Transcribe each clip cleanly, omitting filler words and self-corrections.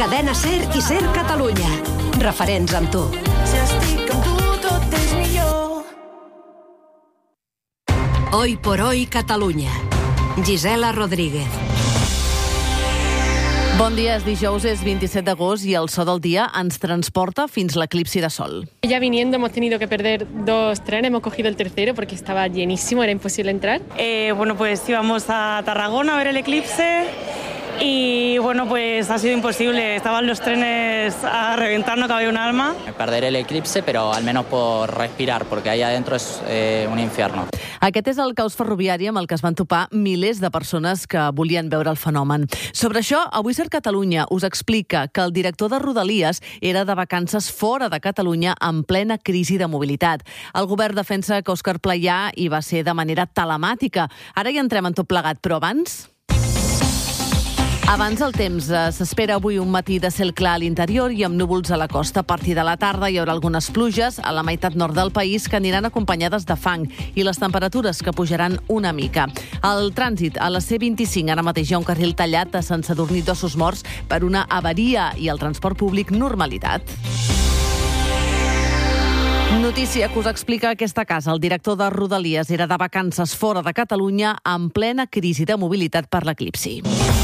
Cadena SER i SER Catalunya. Referents amb tu. Si estic amb tu, tot és millor. Hoy por hoy Catalunya. Gisela Rodríguez. Bon dia, és dijous, és 27 d'agost i el so del dia ens transporta fins l'eclipsi de sol. Ya viniendo hemos tenido que perder 2 trenes, hemos cogido el tercero porque estaba llenísimo, era imposible entrar. Bueno, pues íbamos a Tarragona a ver el eclipse y bueno, pues ha sido imposible. Estaban los trenes a reventar, no cabía un alma. Perderé el eclipse, pero al menos por respirar, porque ahí adentro es un infierno. Aquest és el caos ferroviari amb el que es van topar milers de persones que volien veure el fenomen. Sobre això, avui SER Catalunya us explica que el director de Rodalies era de vacances fora de Catalunya en plena crisi de mobilitat. El govern defensa que Òscar Playà hi va ser de manera telemàtica. Ara hi entrem en tot plegat, però abans el temps. S'espera avui un matí de cel clar a l'interior i amb núvols a la costa. A partir de la tarda hi haurà algunes pluges a la meitat nord del país que aniran acompanyades de fang i les temperatures que pujaran una mica. El trànsit a la C25, ara mateix hi ha un carril tallat a Sant Sadurní d'Ossos Morts per una avaria i el transport públic normalitat. Notícia que us explica aquesta casa. El director de Rodalies era de vacances fora de Catalunya en plena crisi de mobilitat per l'eclipsi.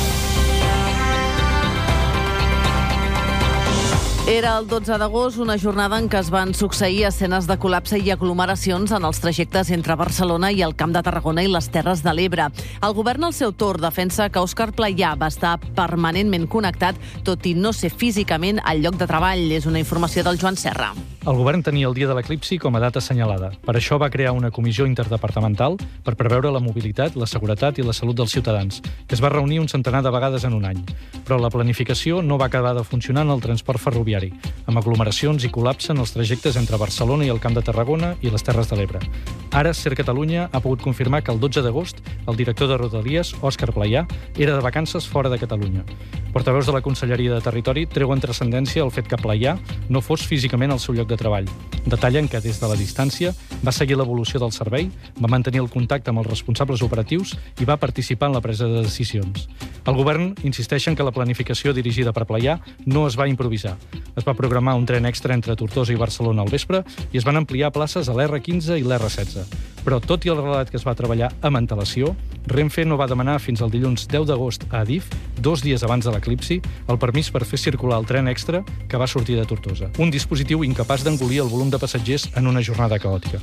Era el 12 d'agost, una jornada en què es van succeir escenes de col·lapse i aglomeracions en els trajectes entre Barcelona i el Camp de Tarragona i les Terres de l'Ebre. El govern, al seu torn, defensa que Òscar Playà va estar permanentment connectat, tot i no ser físicament al lloc de treball. És una informació del Joan Serra. El govern tenia el dia de l'eclipsi com a data assenyalada. Per això va crear una comissió interdepartamental per preveure la mobilitat, la seguretat i la salut dels ciutadans, que es va reunir un centenar de vegades en un any. Però la planificació no va acabar de funcionar en el transport ferroviari, amb aglomeracions i col·lapse en els trajectes entre Barcelona i el Camp de Tarragona i les Terres de l'Ebre. Ara, SER Catalunya ha pogut confirmar que el 12 d'agost el director de Rodalies, Òscar Playà, era de vacances fora de Catalunya. Portaveus de la Conselleria de Territori treuen transcendència el fet que Playà no fos físicament al seu lloc de treball. Detallen que des de la distància va seguir l'evolució del servei, va mantenir el contacte amb els responsables operatius i va participar en la presa de decisions. El govern insisteix en que la planificació dirigida per Playà no es va improvisar. Es va programar un tren extra entre Tortosa i Barcelona al vespre i es van ampliar places a l'R15 i l'R16. Però, tot i el relat que es va treballar amb antelació, Renfe no va demanar fins al dilluns 10 d'agost a Adif, 2 dies abans de l'eclipsi, el permís per fer circular el tren extra que va sortir de Tortosa. Un dispositiu incapaç d'engolir el volum de passatgers en una jornada caòtica.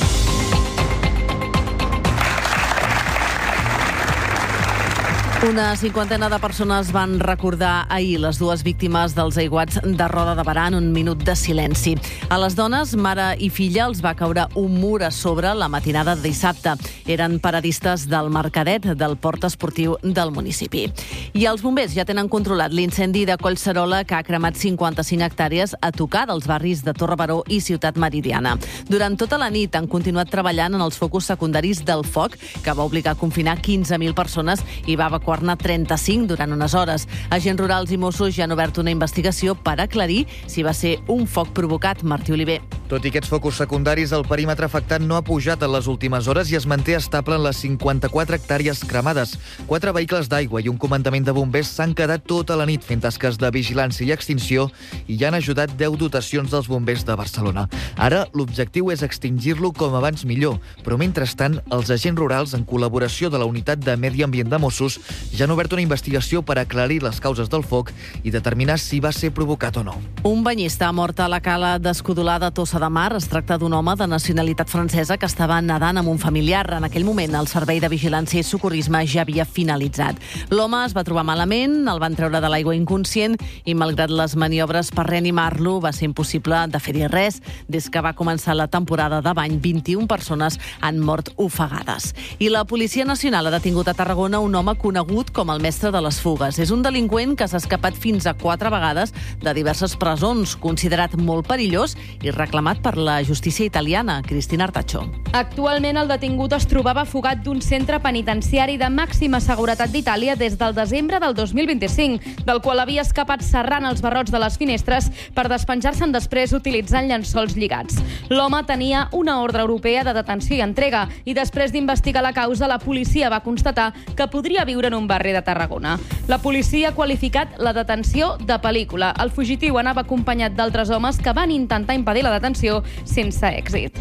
Una cinquantena de persones van recordar ahir les 2 víctimes dels aiguats de Roda de Berà en un minut de silenci. A les dones, mare i filla, els va caure un mur a sobre la matinada de dissabte. Eren paradistes del Mercadet, del port esportiu del municipi. I els bombers ja tenen controlat l'incendi de Collserola que ha cremat 55 hectàrees a tocar dels barris de Torre Baró i Ciutat Meridiana. Durant tota la nit han continuat treballant en els focus secundaris del foc, que va obligar a confinar 15.000 persones i va evacuar 35 durant unes hores. Agents rurals i Mossos ja han obert una investigació per aclarir si va ser un foc provocat. Martí Oliver. Tot i aquests focus secundaris, el perímetre afectat no ha pujat en les últimes hores i es manté estable en les 54 hectàrees cremades. 4 vehicles d'aigua i un comandament de bombers s'han quedat tota la nit fent tasques de vigilància i extinció i ja han ajudat 10 dotacions dels bombers de Barcelona. Ara, l'objectiu és extingir-lo com abans millor, però mentrestant, els agents rurals, en col·laboració de la Unitat de Medi Ambient de Mossos, ja han obert una investigació per aclarir les causes del foc i determinar si va ser provocat o no. Un banyista ha mort a la cala d'Escodolar de Tossa de Mar. Es tracta d'un home de nacionalitat francesa que estava nedant amb un familiar. En aquell moment, el servei de vigilància i socorrisme ja havia finalitzat. L'home es va trobar malament, el van treure de l'aigua inconscient i, malgrat les maniobres per reanimar-lo, va ser impossible de fer-hi res. Des que va començar la temporada de bany, 21 persones han mort ofegades. I la Policia Nacional ha detingut a Tarragona un home conegut com el mestre de les fugues. És un delinqüent que s'ha escapat fins a 4 vegades de diverses presons, considerat molt perillós i reclamat reclamat per la justícia italiana. Cristina Artacho. Actualment el detingut es trobava fugat d'un centre penitenciari de màxima seguretat d'Itàlia des del desembre del 2025, del qual havia escapat serrant els barrots de les finestres per despenjar-se'n després utilitzant llençols lligats. L'home tenia una ordre europea de detenció i entrega i després d'investigar la causa, la policia va constatar que podria viure en un barri de Tarragona. La policia ha qualificat la detenció de pel·lícula. El fugitiu anava acompanyat d'altres homes que van intentar impedir la detenció sense èxit.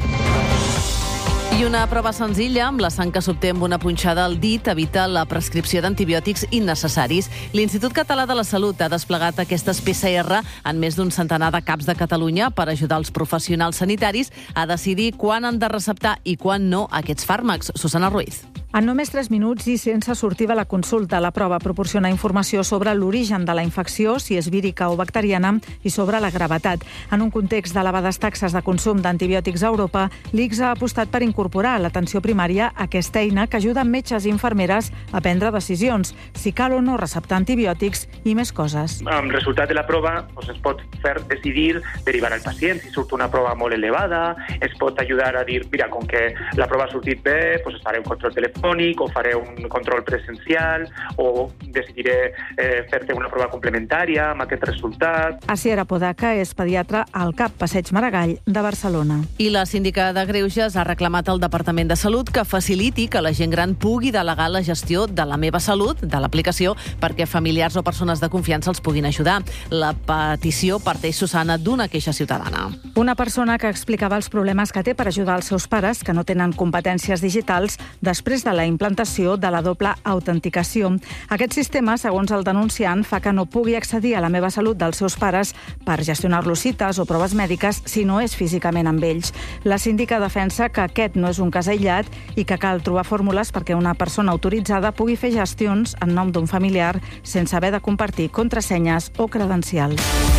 I una prova senzilla, amb la sang que s'obté amb una punxada al dit, evita la prescripció d'antibiòtics innecessaris. L'Institut Català de la Salut ha desplegat aquestes PCR en més d'un centenar de CAPs de Catalunya per ajudar els professionals sanitaris a decidir quan han de receptar i quan no aquests fàrmacs. Susana Ruiz. En només 3 minuts i sense sortir de la consulta, la prova proporciona informació sobre l'origen de la infecció, si és vírica o bacteriana, i sobre la gravetat. En un context d'elevades taxes de consum d'antibiòtics a Europa, l'ICS ha apostat per incorporar a l'atenció primària aquesta eina que ajuda metges i infermeres a prendre decisions, si cal o no receptar antibiòtics i més coses. Amb el resultat de la prova es pot fer decidir derivar al pacient. Si surt una prova molt elevada, es pot ajudar a dir, mira, com que la prova ha sortit bé, es faré un control telefònic o faré un control presencial o decidiré fer-te una prova complementària amb aquest resultat. Asier Apodaca és pediatra al CAP Passeig Maragall de Barcelona. I la síndica de Greuges ha reclamat al Departament de Salut que faciliti que la gent gran pugui delegar la gestió de La Meva Salut, de l'aplicació, perquè familiars o persones de confiança els puguin ajudar. La petició parteix, Susana, d'una queixa ciutadana. Una persona que explicava els problemes que té per ajudar els seus pares, que no tenen competències digitals, després de la implantació de la doble autenticació. Aquest sistema, segons el denunciant, fa que no pugui accedir a La Meva Salut dels seus pares per gestionar-los cites o proves mèdiques si no és físicament amb ells. La síndica defensa que aquest no és un cas aïllat i que cal trobar fórmules perquè una persona autoritzada pugui fer gestions en nom d'un familiar sense haver de compartir contrasenyes o credencials.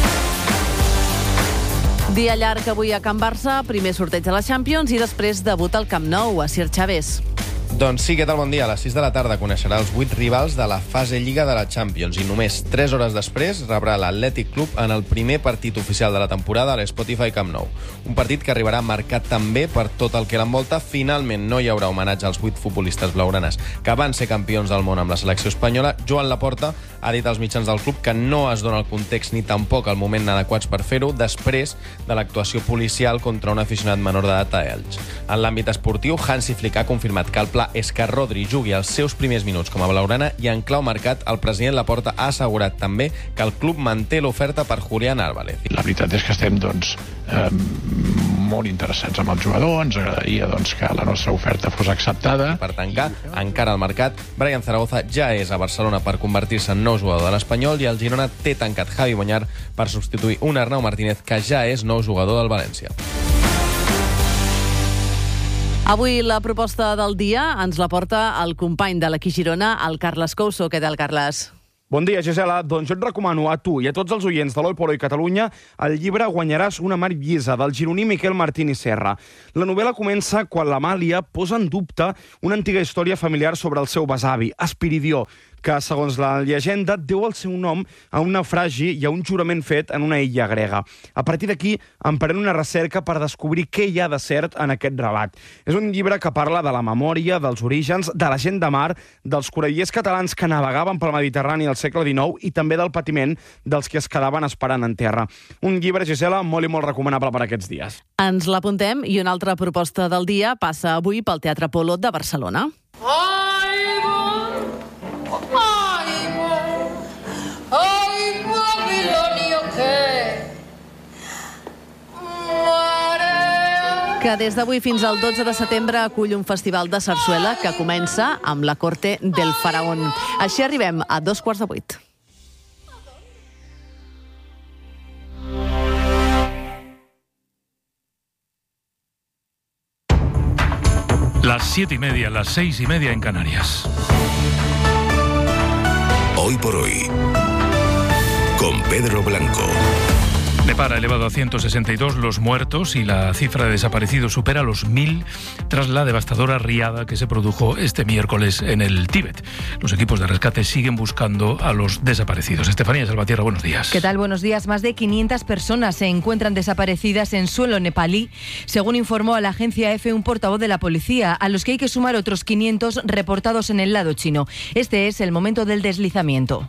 Dia llarg avui a Can Barça, primer sorteig de la Champions i després debut al Camp Nou, a Sir Chávez. Doncs sí, què tal? Bon dia. A les 6 de la tarda coneixerà els 8 rivals de la fase Lliga de la Champions i només 3 hores després rebrà l'Atlètic Club en el primer partit oficial de la temporada a l'Spotify Camp Nou. Un partit que arribarà marcat també per tot el que l'envolta. Finalment no hi haurà homenatge als 8 futbolistes blaugranes que van ser campions del món amb la selecció espanyola. Joan Laporta ha dit als mitjans del club que no es dona el context ni tampoc el moment adequats per fer-ho després de l'actuació policial contra un aficionat menor d'edat a Elx. En l'àmbit esportiu, Hansi Flick ha confirmat que el pla és que Rodri jugui els seus primers minuts com a blaugrana i en clau mercat el president Laporta ha assegurat també que el club manté l'oferta per Julián Álvarez. La veritat és que estem molt interessats amb el jugador, ens agradaria que la nostra oferta fos acceptada. Per tancar encara al mercat, Brian Zaragoza ja és a Barcelona per convertir-se en nou jugador de l'Espanyol i el Girona té tancat Javi Bonyar per substituir un Arnau Martínez que ja és nou jugador del València. Avui la proposta del dia ens la porta el company de l'Equip Girona, el Carles Couso. Què tal, Carles? Bon dia, Gisela. Doncs jo et recomano a tu i a tots els oients de l'Oi por Hoy Catalunya el llibre Guanyaràs una mar llisa, del gironí Miquel Martín i Serra. La novel·la comença quan l'Amàlia posa en dubte una antiga història familiar sobre el seu besavi, Espiridió, que, segons la llegenda, deu el seu nom a un naufragi i a un jurament fet en una illa grega. A partir d'aquí, emprèn una recerca per descobrir què hi ha de cert en aquest relat. És un llibre que parla de la memòria, dels orígens, de la gent de mar, dels corallers catalans que navegaven pel Mediterrani al segle XIX i també del patiment dels que es quedaven esperant en terra. Un llibre, Gisela, molt i molt recomanable per aquests dies. Ens l'apuntem i una altra proposta del dia passa avui pel Teatre Apol·lo de Barcelona. Que des d'avui fins al 12 de setembre acull un festival de sarsuela que comença amb la Corte del Faraón. Així arribem a 7:45. Las 7:30, las 6:30 en Canarias. Hoy por hoy, con Pedro Blanco. Nepal ha elevado a 162 los muertos y la cifra de desaparecidos supera los 1000 tras la devastadora riada que se produjo este miércoles en el Tíbet. Los equipos de rescate siguen buscando a los desaparecidos. Estefanía Salvatierra, buenos días. ¿Qué tal? Buenos días. Más de 500 personas se encuentran desaparecidas en suelo nepalí, según informó a la agencia EFE un portavoz de la policía, a los que hay que sumar otros 500 reportados en el lado chino. Este es el momento del deslizamiento.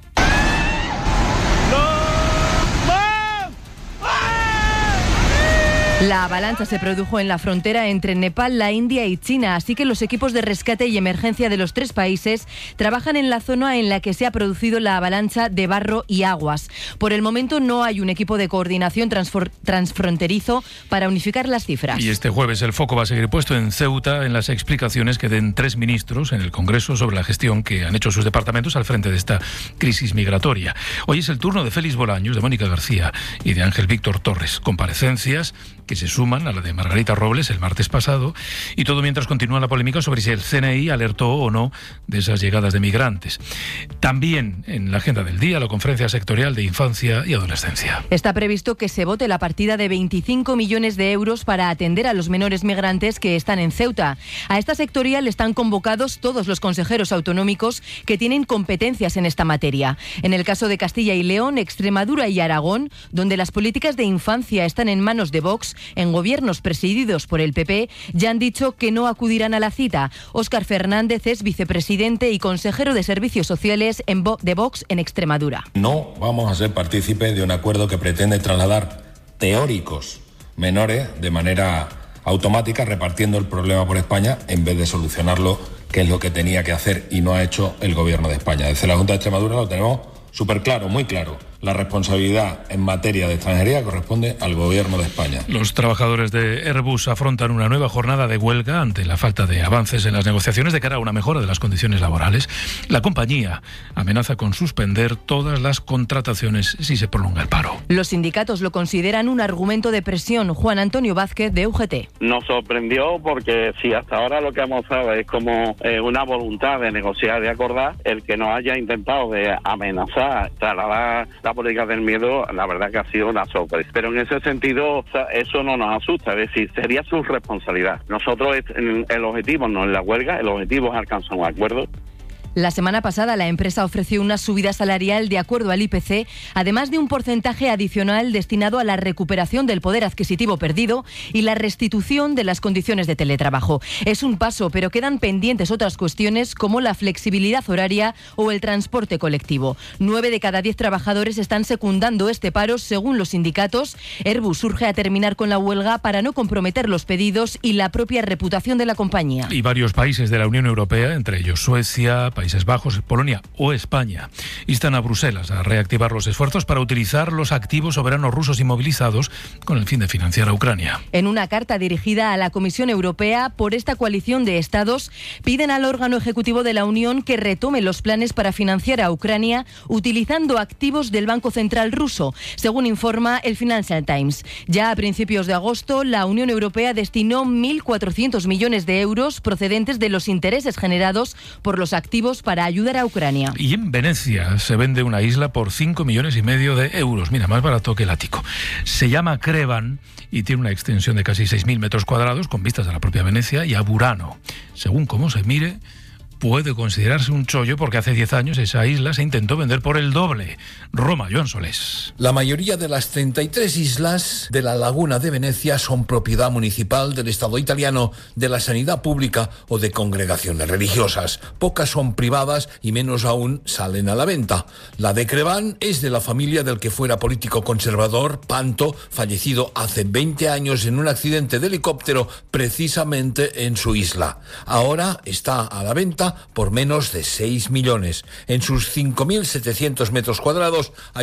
La avalancha se produjo en la frontera entre Nepal, la India y China, así que los equipos de rescate y emergencia de los tres países trabajan en la zona en la que se ha producido la avalancha de barro y aguas. Por el momento no hay un equipo de coordinación transfronterizo para unificar las cifras. Y este jueves el foco va a seguir puesto en Ceuta en las explicaciones que den 3 ministros en el Congreso sobre la gestión que han hecho sus departamentos al frente de esta crisis migratoria. Hoy es el turno de Félix Bolaños, de Mónica García y de Ángel Víctor Torres. Comparecencias que se suman a la de Margarita Robles el martes pasado, y todo mientras continúa la polémica sobre si el CNI alertó o no de esas llegadas de migrantes. También en la agenda del día la conferencia sectorial de infancia y adolescencia. Está previsto que se vote la partida de 25 millones de euros para atender a los menores migrantes que están en Ceuta. A esta sectorial están convocados todos los consejeros autonómicos que tienen competencias en esta materia. En el caso de Castilla y León, Extremadura y Aragón, donde las políticas de infancia están en manos de Vox, en gobiernos presididos por el PP, ya han dicho que no acudirán a la cita. Óscar Fernández es vicepresidente y consejero de Servicios Sociales de Vox en Extremadura. No vamos a ser partícipes de un acuerdo que pretende trasladar teóricos menores de manera automática, repartiendo el problema por España en vez de solucionarlo, que es lo que tenía que hacer y no ha hecho el gobierno de España. Desde la Junta de Extremadura lo tenemos súper claro, muy claro. La responsabilidad en materia de extranjería corresponde al Gobierno de España. Los trabajadores de Airbus afrontan una nueva jornada de huelga ante la falta de avances en las negociaciones de cara a una mejora de las condiciones laborales. La compañía amenaza con suspender todas las contrataciones si se prolonga el paro. Los sindicatos lo consideran un argumento de presión. Juan Antonio Vázquez, de UGT. Nos sorprendió porque si hasta ahora lo que hemos mostrado es como una voluntad de negociar, de acordar, el que nos haya intentado de amenazar, trasladar la política del miedo, la verdad que ha sido una sorpresa. Pero en ese sentido, eso no nos asusta, es decir, sería su responsabilidad. Nosotros, el objetivo no es la huelga, el objetivo es alcanzar un acuerdo. La semana pasada la empresa ofreció una subida salarial de acuerdo al IPC, además de un porcentaje adicional destinado a la recuperación del poder adquisitivo perdido y la restitución de las condiciones de teletrabajo. Es un paso, pero quedan pendientes otras cuestiones como la flexibilidad horaria o el transporte colectivo. 9 de cada 10 trabajadores están secundando este paro, según los sindicatos. Airbus urge a terminar con la huelga para no comprometer los pedidos y la propia reputación de la compañía. Y varios países de la Unión Europea, entre ellos Suecia, Países Bajos, Polonia o España, instan a Bruselas a reactivar los esfuerzos para utilizar los activos soberanos rusos inmovilizados con el fin de financiar a Ucrania. En una carta dirigida a la Comisión Europea por esta coalición de estados, piden al órgano ejecutivo de la Unión que retome los planes para financiar a Ucrania utilizando activos del Banco Central ruso, según informa el Financial Times. Ya a principios de agosto, la Unión Europea destinó 1.400 millones de euros procedentes de los intereses generados por los activos para ayudar a Ucrania. Y en Venecia se vende una isla por 5,5 millones de euros. Mira, más barato que el ático. Se llama Crevan y tiene una extensión de casi 6.000 metros cuadrados con vistas a la propia Venecia y a Burano. Según cómo se mire, puede considerarse un chollo porque hace 10 años esa isla se intentó vender por el doble. Roma, Joan Solés. La mayoría de las 33 islas de la Laguna de Venecia son propiedad municipal del Estado italiano, de la sanidad pública o de congregaciones religiosas. Pocas son privadas y menos aún salen a la venta. La de Crevan es de la familia del que fuera político conservador, Panto, fallecido hace 20 años en un accidente de helicóptero precisamente en su isla. Ahora está a la venta por menos de 6 millones. En sus 5.700 metros cuadrados hay